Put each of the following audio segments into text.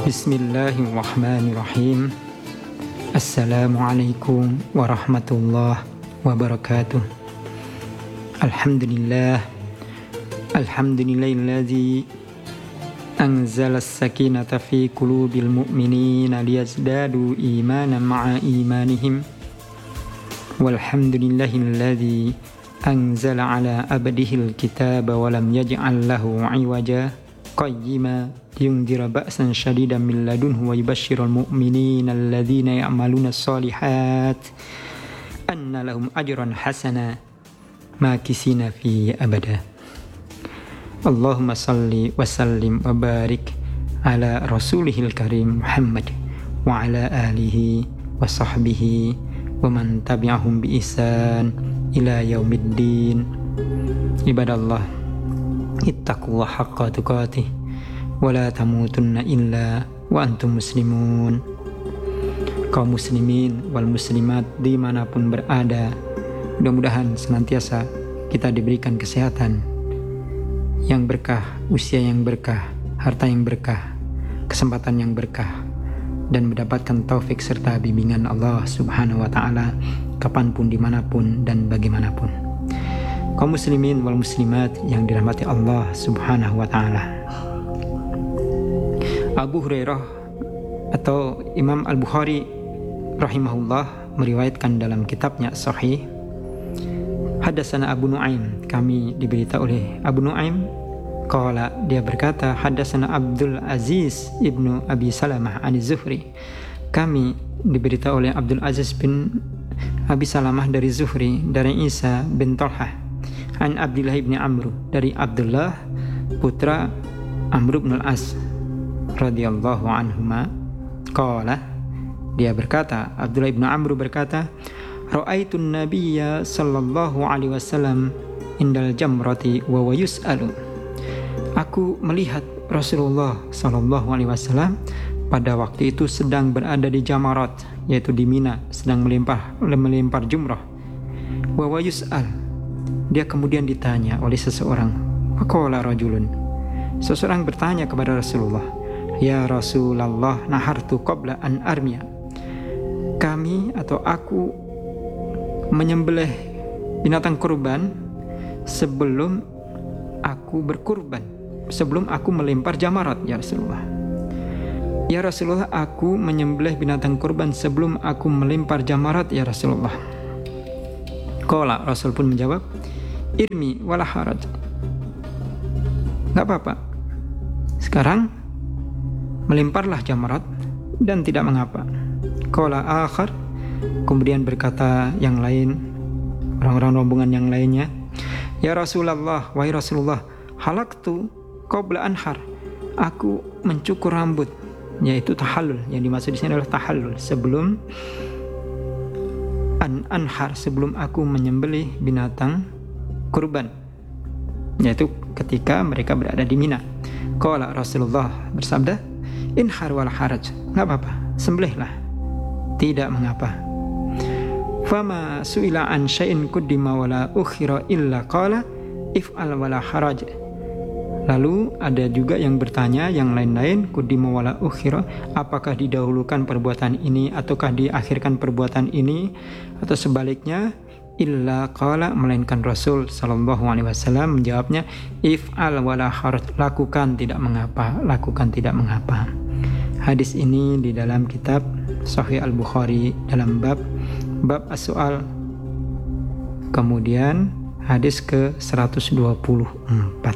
Bismillahirrahmanirrahim. Assalamualaikum warahmatullahi wabarakatuh. Alhamdulillahilladzi anzala as-sakinata fi qulubil mu'minina liyazdadu imanan ma'a imanihim. Walhamdulillahilladzi anzala ala abdihil kitaba wa lam yaj'al lahu 'iwaja qayyima liyundhira ba'san shadidan min ladunhu wa yubashshiral mu'minina alladzina ya'maluna as-solihat anna lahum ajran hasana makisina fi abada. Allahumma salli wa sallim wa barik ala rasulihil karim Muhammad wa ala alihi wa sahbihi wa man tabi'ahum bi ihsan ila yaumiddin. Ibadallah, ittaqullaha haqqa tuqatih wa la tamutunna illa wa antum muslimun. Kaum muslimin wal muslimat dimanapun berada, mudah-mudahan senantiasa kita diberikan kesehatan yang berkah, usia yang berkah, harta yang berkah, kesempatan yang berkah, dan mendapatkan taufik serta bimbingan Allah subhanahu wa ta'ala kapanpun, dimanapun, dan bagaimanapun. Kaum muslimin wal muslimat yang dirahmati Allah subhanahu wa ta'ala, Abu Hurairah atau Imam Al-Bukhari rahimahullah meriwayatkan dalam kitabnya Sahih, Hadatsana Abu Nu'aim, kami diberita oleh Abu Nu'aim, qala, dia berkata, Hadatsana Abdul Aziz ibnu Abi Salamah an-Zuhri, kami diberita oleh Abdul Aziz bin Abi Salamah dari Zuhri, dari Isa bin Talhah, an Abdullah ibn Amr, dari Abdullah putra Amr bin Al-As radhiyallahu anhuma, qala, dia berkata, Abdullah ibn Amr berkata, ra'aitun nabiyya sallallahu alaihi wasallam indal jamrati wa yus'alu, aku melihat Rasulullah sallallahu alaihi wasallam pada waktu itu sedang berada di Jamarat, yaitu di Mina, sedang melempar jumrah. Wa yus'al, dia kemudian ditanya oleh seseorang. Faqala rajulun, seseorang bertanya kepada Rasulullah, ya Rasulullah, nahartu qabla an armiya, kami atau aku menyembelih binatang kurban sebelum aku berkurban, sebelum aku melempar jamarat, ya Rasulullah. Ya Rasulullah, aku menyembelih binatang kurban sebelum aku melempar jamarat, ya Rasulullah. Qala, Rasul pun menjawab, irmi wala haraj, gak apa-apa, sekarang melemparlah jamarat dan tidak mengapa. Qala akhar, kemudian berkata yang lain, orang-orang rombongan yang lainnya, ya Rasulullah, wahai Rasulullah, halaktu qabla anhar, aku mencukur rambut, yaitu tahallul. Yang dimaksud di sini adalah tahallul, sebelum anhar, sebelum aku menyembelih binatang kurban, yaitu ketika mereka berada di Mina. Qala, Rasulullah bersabda, inhar wal haraj, enggak apa-apa, sembelihlah, tidak mengapa. Fama su'ila an syai'in quddima wala ukhira illa qala if'al wala haraj. Lalu ada juga yang bertanya, yang lain-lain, quddima wala ukhira, apakah didahulukan perbuatan ini ataukah diakhirkan perbuatan ini, atau sebaliknya, illa qala, melainkan Rasul sallallahu alaihi wasallam menjawabnya, if'al wala haraj, lakukan tidak mengapa, lakukan tidak mengapa. Hadis ini di dalam kitab Sahih Al-Bukhari dalam bab as-su'al, kemudian hadis ke-124.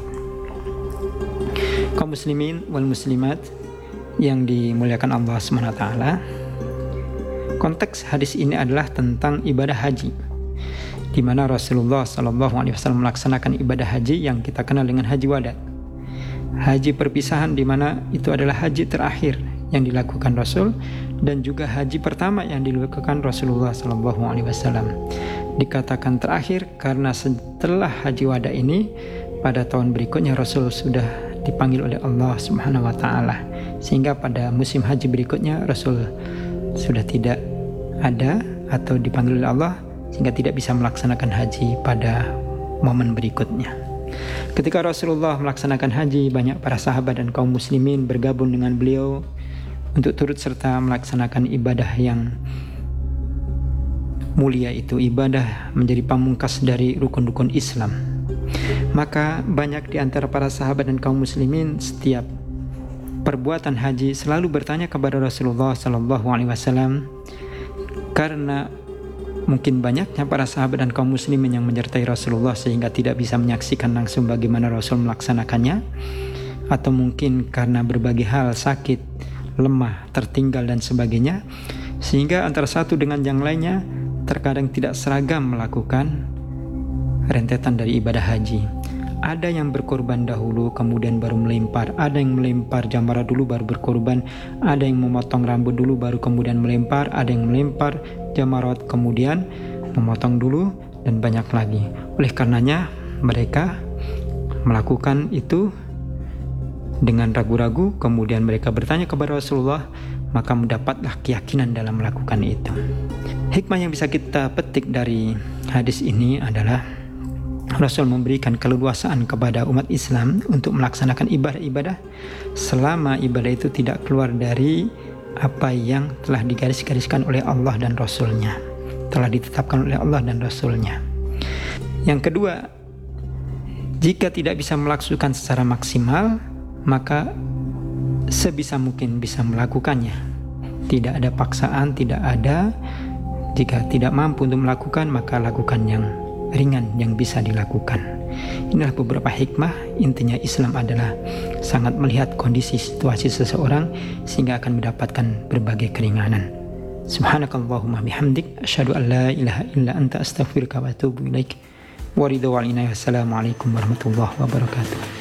Kaum muslimin wal muslimat yang dimuliakan Allah SWT, konteks hadis ini adalah tentang ibadah haji, di mana Rasulullah SAW melaksanakan ibadah haji yang kita kenal dengan haji wada, haji perpisahan, di mana itu adalah haji terakhir yang dilakukan Rasul, dan juga haji pertama yang dilakukan Rasulullah SAW. Dikatakan terakhir karena setelah haji wada ini, pada tahun berikutnya Rasul sudah dipanggil oleh Allah Subhanahu wa ta'ala, sehingga pada musim haji berikutnya Rasul sudah tidak ada atau dipanggil oleh Allah, sehingga tidak bisa melaksanakan haji pada momen berikutnya. Ketika Rasulullah melaksanakan haji, banyak para sahabat dan kaum muslimin bergabung dengan beliau untuk turut serta melaksanakan ibadah yang mulia itu, ibadah menjadi pamungkas dari rukun-rukun Islam. Maka banyak di antara para sahabat dan kaum muslimin setiap perbuatan haji selalu bertanya kepada Rasulullah SAW, karena mungkin banyaknya para sahabat dan kaum muslimin yang menyertai Rasulullah sehingga tidak bisa menyaksikan langsung bagaimana Rasul melaksanakannya, atau mungkin karena berbagai hal, sakit, lemah, tertinggal dan sebagainya, sehingga antara satu dengan yang lainnya terkadang tidak seragam melakukan rentetan dari ibadah haji. Ada yang berkorban dahulu kemudian baru melempar, ada yang melempar jamarat dulu baru berkorban, ada yang memotong rambut dulu baru kemudian melempar, ada yang melempar jamarat kemudian memotong dulu, dan banyak lagi. Oleh karenanya mereka melakukan itu dengan ragu-ragu, kemudian mereka bertanya kepada Rasulullah, maka mendapatlah keyakinan dalam melakukan itu. Hikmah yang bisa kita petik dari hadis ini adalah Rasul memberikan keleluasaan kepada umat Islam untuk melaksanakan ibadah-ibadah selama ibadah itu tidak keluar dari apa yang telah digaris-gariskan oleh Allah dan Rasulnya, telah ditetapkan oleh Allah dan Rasulnya. Yang kedua, jika tidak bisa melaksanakan secara maksimal, maka sebisa mungkin bisa melakukannya. Tidak ada paksaan, tidak ada. Jika tidak mampu untuk melakukan, maka lakukan yang ringan yang bisa dilakukan. Inilah beberapa hikmah. Intinya Islam adalah sangat melihat kondisi situasi seseorang sehingga akan mendapatkan berbagai keringanan. Subhanakallahumma bihamdik, asyhadu an la ilaha illa anta astaghfiruka wa atubu ilaik. Wassalamualaikum warahmatullahi wabarakatuh.